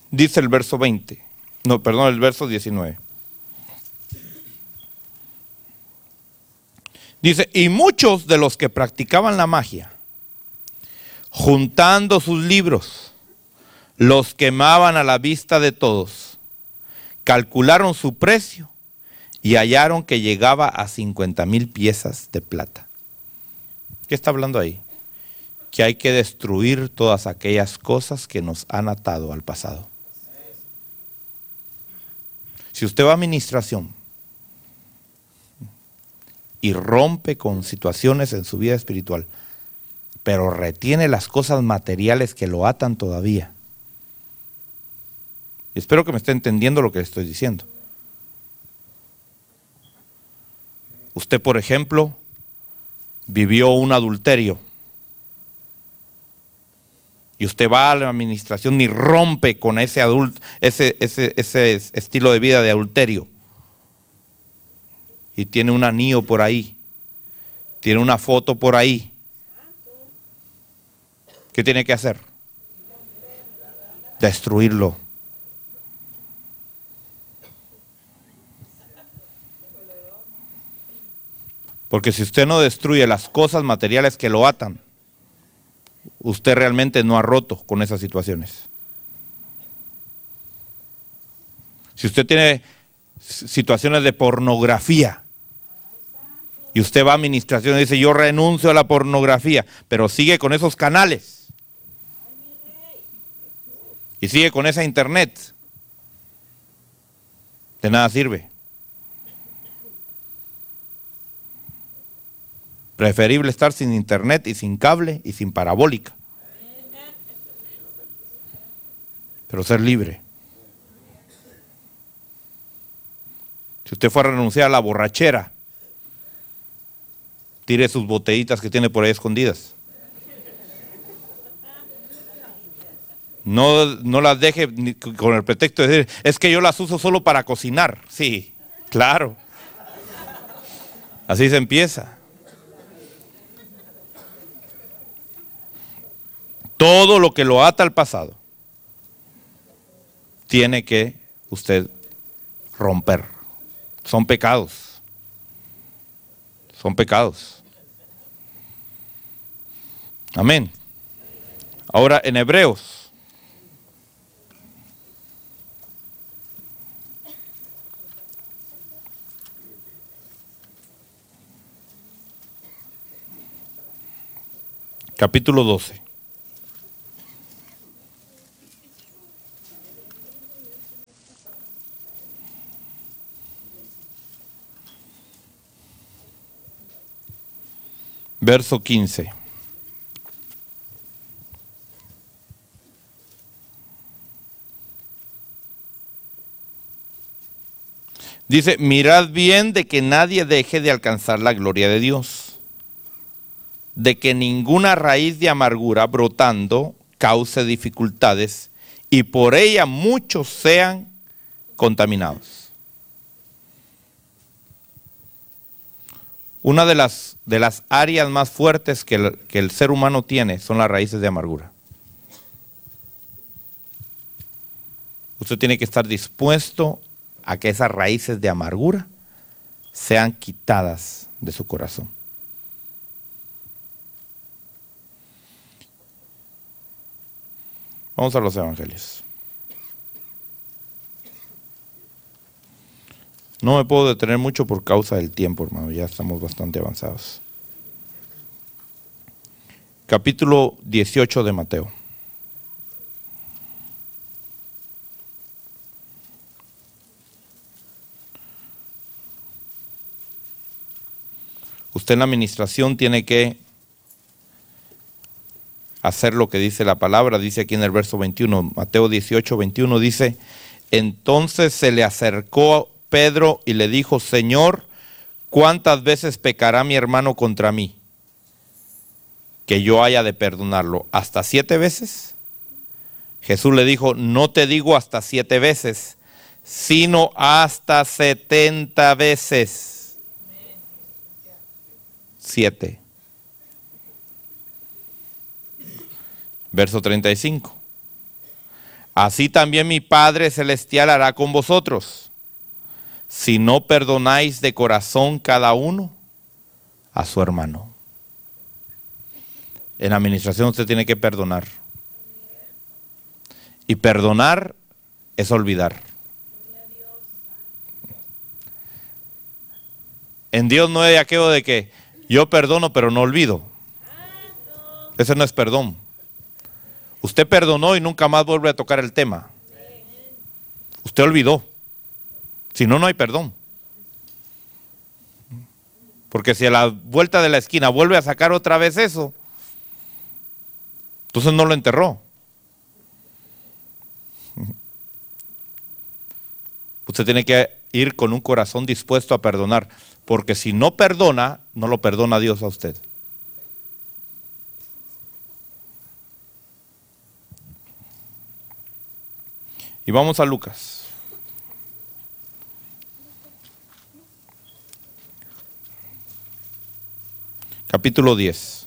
Dice el verso 20. No, perdón, el verso 19. Dice, y muchos de los que practicaban la magia, juntando sus libros, los quemaban a la vista de todos, calcularon su precio y hallaron que llegaba a 50,000 piezas de plata. ¿Qué está hablando ahí? Que hay que destruir todas aquellas cosas que nos han atado al pasado. Si usted va a administración y rompe con situaciones en su vida espiritual, pero retiene las cosas materiales que lo atan todavía. Y espero que me esté entendiendo lo que le estoy diciendo. Usted, por ejemplo, vivió un adulterio. Y usted va a la administración y rompe con ese estilo de vida de adulterio. Y tiene un anillo por ahí. Tiene una foto por ahí. ¿Qué tiene que hacer? Destruirlo. Porque si usted no destruye las cosas materiales que lo atan, usted realmente no ha roto con esas situaciones. Si usted tiene situaciones de pornografía y usted va a administración y dice, yo renuncio a la pornografía, pero sigue con esos canales y sigue con esa internet, de nada sirve. Preferible estar sin internet y sin cable y sin parabólica, pero ser libre. Si usted fuera a renunciar a la borrachera, tire sus botellitas que tiene por ahí escondidas. No las deje con el pretexto de decir, es que yo las uso solo para cocinar. Sí, claro. Así se empieza. Todo lo que lo ata al pasado tiene que usted romper. Son pecados. Son pecados. Amén. Ahora en Hebreos. Capítulo 12. Verso 15. Dice, mirad bien de que nadie deje de alcanzar la gloria de Dios, de que ninguna raíz de amargura brotando cause dificultades y por ella muchos sean contaminados. Una de las áreas más fuertes que el ser humano tiene son las raíces de amargura. Usted tiene que estar dispuesto a que esas raíces de amargura sean quitadas de su corazón. Vamos a los evangelios. No me puedo detener mucho por causa del tiempo, hermano, ya estamos bastante avanzados. Capítulo 18 de Mateo. Usted en la administración tiene que hacer lo que dice la palabra. Dice aquí en el verso 21, Mateo 18, 21, dice, entonces se le acercó Pedro y le dijo, Señor, ¿cuántas veces pecará mi hermano contra mí, que yo haya de perdonarlo? ¿Hasta 7 veces? Jesús le dijo, no te digo hasta 7 veces, sino hasta 70 veces. 7. Verso 35. así también mi Padre Celestial hará con vosotros, si no perdonáis de corazón cada uno a su hermano. En la administración usted tiene que perdonar. Y perdonar es olvidar. En Dios no hay aquello de que yo perdono pero no olvido. Ese no es perdón. Usted perdonó y nunca más vuelve a tocar el tema. Usted olvidó. Si no, no hay perdón. Porque si a la vuelta de la esquina vuelve a sacar otra vez eso, entonces no lo enterró. Usted tiene que ir con un corazón dispuesto a perdonar. Porque si no perdona, no lo perdona Dios a usted. Y vamos a Lucas. Capítulo 10.